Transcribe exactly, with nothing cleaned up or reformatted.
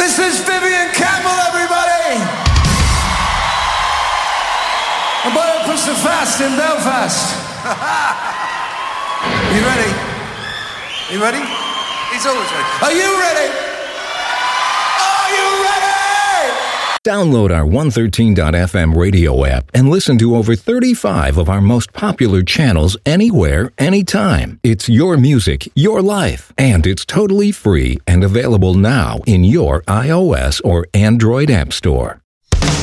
This is Vivian Campbell, everybody. A boy who pushed the fast in Belfast. You ready? You ready? He's always ready. Are you ready? Are you ready? Download our one thirteen dot f m radio app and listen to over thirty-five of our most popular channels anywhere, anytime. It's your music, your life, and it's totally free and available now in your iOS or Android app store.